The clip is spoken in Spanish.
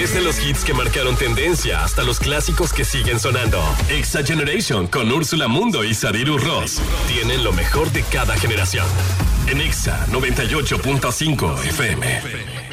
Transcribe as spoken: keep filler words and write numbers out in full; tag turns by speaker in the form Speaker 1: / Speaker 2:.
Speaker 1: Desde los hits que marcaron tendencia hasta los clásicos que siguen sonando. Exa Generation con Úrsula Mundo y Sadiru Ross tienen lo mejor de cada generación. En Exa noventa y ocho punto cinco F M.